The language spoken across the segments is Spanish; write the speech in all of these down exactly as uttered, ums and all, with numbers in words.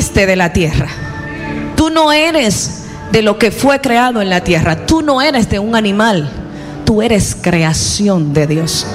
naciste de la tierra. Tú no eres de lo que fue creado en la tierra. Tú no eres de un animal. Tú eres creación de Dios.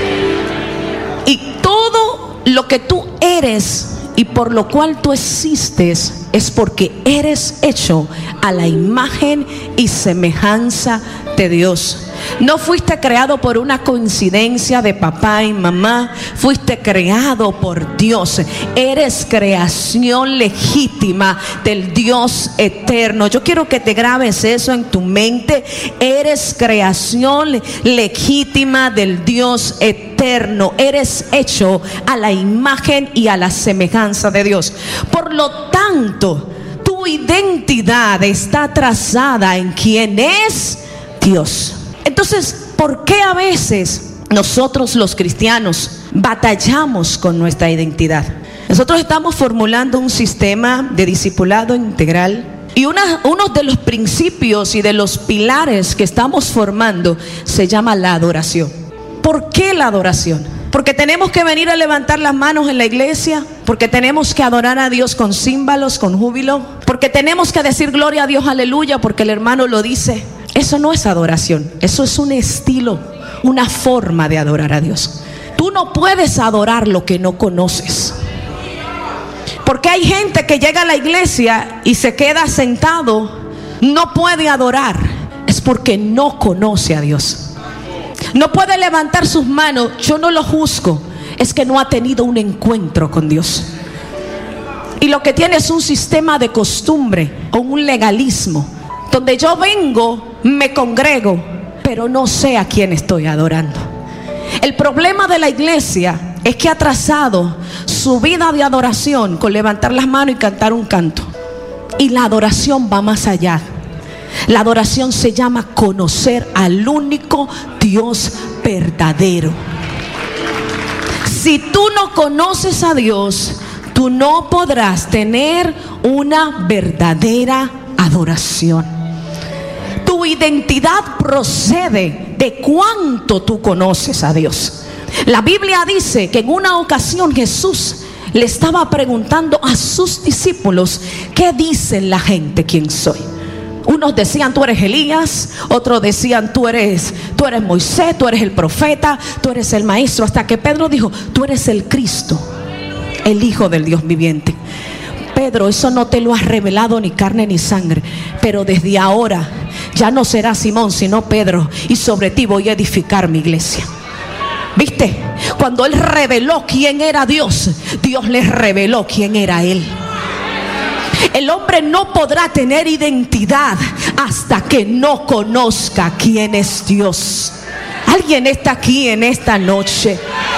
Y todo lo que tú eres y por lo cual tú existes es porque eres hecho a la imagen y semejanza de Dios. No fuiste creado por una coincidencia de papá y mamá. Fuiste creado por Dios. Eres creación legítima del Dios eterno. Yo quiero que te grabes eso en tu mente. Eres creación legítima del Dios eterno. Eres hecho a la imagen y a la semejanza de Dios. Por lo tanto, tu identidad está trazada en quién es Dios. Entonces, ¿por qué a veces nosotros los cristianos batallamos con nuestra identidad? Nosotros estamos formulando un sistema de discipulado integral y una, uno de los principios y de los pilares que estamos formando se llama la adoración. ¿Por qué la adoración? Porque tenemos que venir a levantar las manos en la iglesia, porque tenemos que adorar a Dios con címbalos, con júbilo, porque tenemos que decir gloria a Dios, aleluya, porque el hermano lo dice. Eso no es adoración, eso es un estilo, una forma de adorar a Dios. Tú no puedes adorar lo que no conoces. Porque hay gente que llega a la iglesia y se queda sentado, no puede adorar. Es porque no conoce a Dios. No puede levantar sus manos, yo no lo juzgo, es que no ha tenido un encuentro con Dios. Y lo que tiene es un sistema de costumbre o un legalismo, donde yo vengo, me congrego, pero no sé a quién estoy adorando. El problema de la iglesia es que ha trazado su vida de adoración con levantar las manos y cantar un canto. Y la adoración va más allá. La adoración se llama conocer al único Dios verdadero. Si tú no conoces a Dios, tú no podrás tener una verdadera adoración. Tu identidad procede de cuánto tú conoces a Dios. La Biblia dice que en una ocasión Jesús le estaba preguntando a sus discípulos: ¿qué dicen la gente quién soy? Unos decían tú eres Elías, otros decían tú eres, tú eres Moisés, tú eres el profeta, tú eres el maestro, hasta que Pedro dijo: tú eres el Cristo, el Hijo del Dios viviente. Pedro, eso no te lo has revelado ni carne ni sangre, pero desde ahora ya no será Simón sino Pedro, y sobre ti voy a edificar mi iglesia. ¿Viste? Cuando él reveló quién era Dios, Dios les reveló quién era él. El hombre no podrá tener identidad hasta que no conozca quién es Dios. Alguien está aquí en esta noche.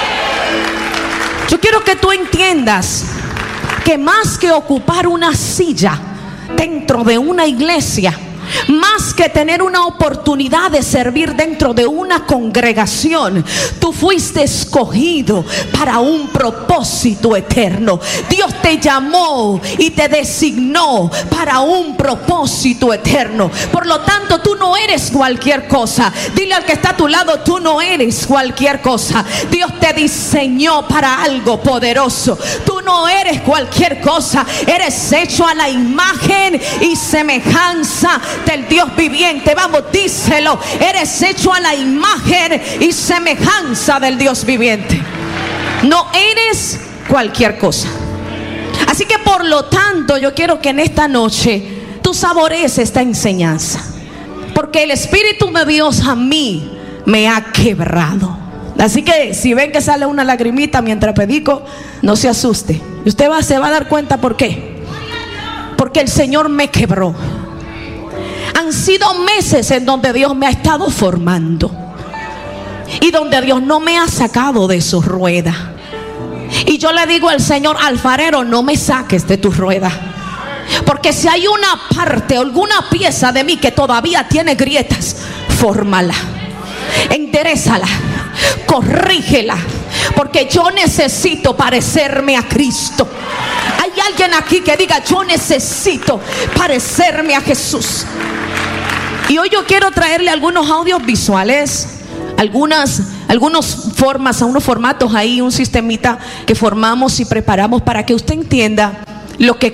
Yo quiero que tú entiendas que más que ocupar una silla dentro de una iglesia, más que tener una oportunidad de servir dentro de una congregación, tú fuiste escogido para un propósito eterno. Dios te llamó y te designó para un propósito eterno. Por lo tanto, tú no eres cualquier cosa. Dile al que está a tu lado: tú no eres cualquier cosa. Dios te diseñó para algo poderoso. Tú no eres cualquier cosa. Eres hecho a la imagen y semejanza del Dios viviente. Vamos, díselo: eres hecho a la imagen y semejanza del Dios viviente. No eres cualquier cosa. Así que por lo tanto, yo quiero que en esta noche tú saborees esta enseñanza, porque el Espíritu de Dios a mí me ha quebrado. Así que si ven que sale una lagrimita mientras predico, no se asuste. Y usted va, se va a dar cuenta por qué. Porque el Señor me quebró. Han sido meses en donde Dios me ha estado formando y donde Dios no me ha sacado de su rueda. Y yo le digo al Señor: alfarero, no me saques de tu rueda, porque si hay una parte, alguna pieza de mí que todavía tiene grietas, fórmala, enderézala, corrígela, porque yo necesito parecerme a Cristo. Hay alguien aquí que diga: yo necesito parecerme a Jesús. Y hoy yo quiero traerle algunos audios visuales, algunas, algunas formas, unos formatos ahí, un sistemita que formamos y preparamos para que usted entienda lo que